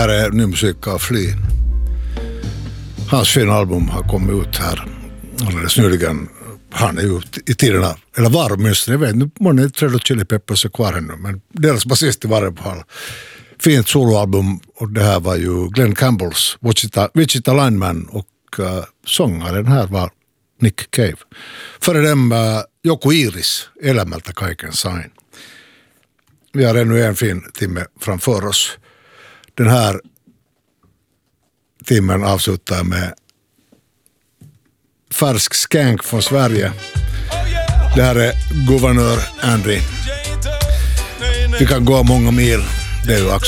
här är ny musik av Flea. Hans fina album har kommit ut här alldeles nyligen. Han är ju i tiderna, eller var åtminstone, jag vet inte, man är Red Hot Chili Peppers är kvar ännu, men deras basist i varje fall. Fint soloalbum, och det här var ju Glenn Campbells Wichita Lineman, och sångaren här var Nick Cave. Före dem Joko Iris, Elämältä kaiken sain. Vi har ännu en fin timme framför oss. Den här timmen avslutar med färsk skank från Sverige. Det här är Guvernör Andy. Vi kan gå många mil. Det är ju